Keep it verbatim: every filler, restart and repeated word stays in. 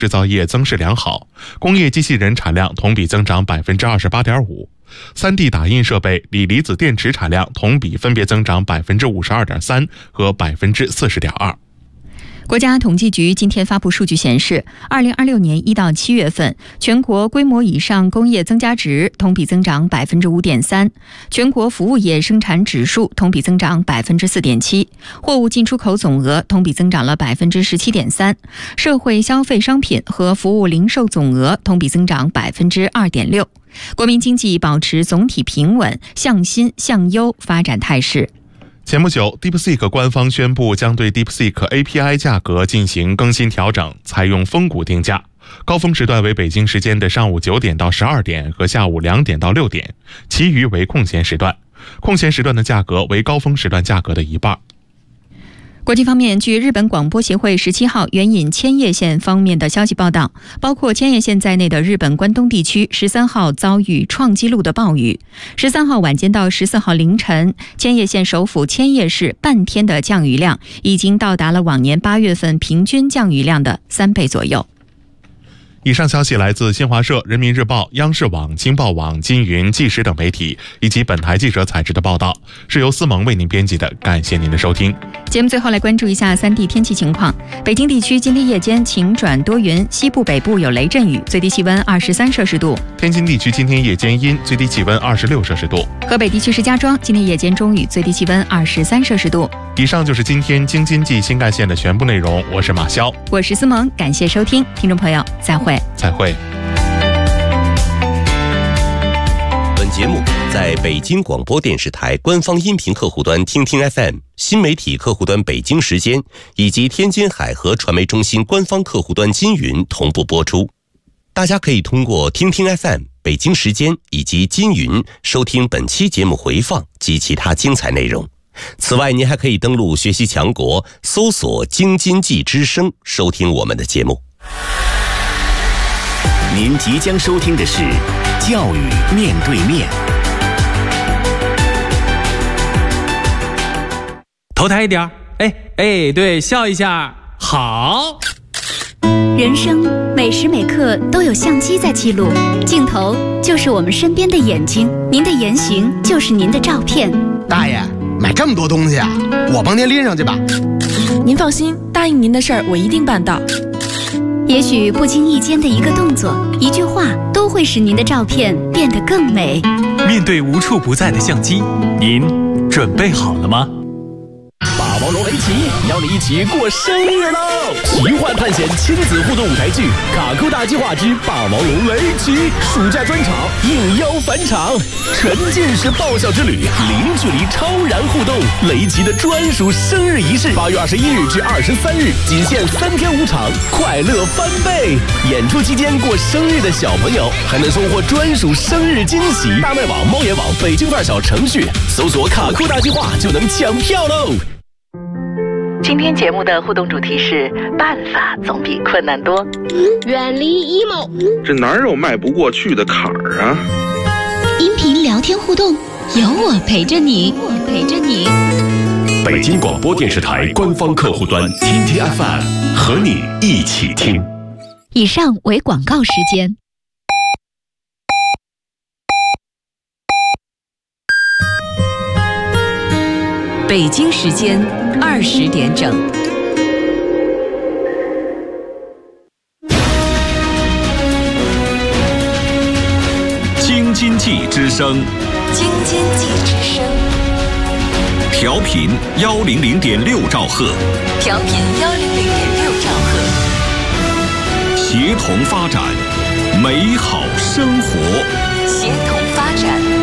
制造业增势良好，工业机器人产量同比增长 百分之二十八点五， 三 D 打印设备、锂离子电池产量同比分别增长 百分之五十二点三 和 百分之四十点二。 国家统计局今天发布数据显示，二零二六年一到七月份，全国规模以上工业增加值同比增长 百分之五点三， 全国服务业生产指数同比增长 百分之四点七， 货物进出口总额同比增长了 百分之十七点三， 社会消费商品和服务零售总额同比增长 百分之二点六， 国民经济保持总体平稳、向新向优发展态势。 前不久 DeepSeek 官方宣布将对 DeepSeek A P I 价格进行更新调整，采用峰谷定价，高峰时段为北京时间的上午九点到十二点和下午两点到六点，其余为空闲时段，空闲时段的价格为高峰时段价格的一半。 国际方面，据日本广播协会十七号援引千叶县方面的消息报道，包括千叶县在内的日本关东地区十三号遭遇创纪录的暴雨。十三号晚间到十四号凌晨，千叶县首府千叶市半天的降雨量已经到达了往年八月份平均降雨量的三倍左右。 以上消息来自新华社、人民日报、央视网、京报网、金云、纪实等媒体，以及本台记者采制的报道，是由思萌为您编辑的。感谢您的收听。 节目最后来关注一下三地天气情况。北京地区今天夜间晴转多云，西部北部有雷阵雨，最低气温二十三摄氏度。 天津地区今天夜间阴，最低气温二十六摄氏度。 河北地区石家庄今天夜间中雨，最低气温二十三摄氏度。 以上就是今天京津冀新干线的全部内容，我是马潇， 我是思萌，感谢收听，听众朋友再会。 再会。 本节目在北京广播电视台官方音频客户端听听 F M、 新媒体客户端北京时间以及天津海河传媒中心官方客户端金云同步播出。大家可以通过听听 F M、 北京时间以及金云收听本期节目回放及其他精彩内容。此外，您还可以登录学习强国，搜索京津冀之声，收听我们的节目。 您即将收听的是教育面对面。 头抬一点，哎哎，对，笑一下，好。 人生每时每刻都有相机在记录，镜头就是我们身边的眼睛，您的言行就是您的照片。 大爷，买这么多东西啊，我帮您拎上去吧。 您放心，答应您的事儿我一定办到。 也许不经意间的一个动作、一句话，都会使您的照片变得更美。 面对无处不在的相机，您准备好了吗？ 霸王龙围棋邀你一起过生日喽！奇幻探险亲子互动舞台剧《卡酷大计划之霸王龙围棋》暑假专场应邀返场，沉浸式爆笑之旅，零距离超燃互动，雷奇的专属生日仪式，八月二十一日至二十三日，仅限三天五场，快乐翻倍！演出期间过生日的小朋友还能收获专属生日惊喜。大麦网、猫眼网、北京范儿小程序搜索“卡酷大计划”就能抢票喽！ 今天节目的互动主题是办法总比困难多， 远离 emo， 这哪有迈不过去的坎儿啊？ 音频聊天互动，有我陪着你，我陪着你。 北京广播电视台官方客户端听听 F M， 和你一起听。 以上为广告时间。 北京时间二十点整。 京津冀之声， 京津冀之声， 调频幺零零点六兆赫， 调频幺零零点六兆赫， 协同发展，美好生活， 协同发展。